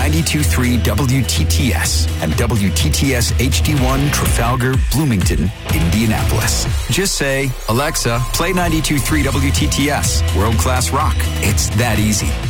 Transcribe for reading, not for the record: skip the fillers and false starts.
92.3 WTTS and WTTS HD1 Trafalgar, Bloomington, Indianapolis. Just say, Alexa, play 92.3 WTTS, world-class rock. It's that easy.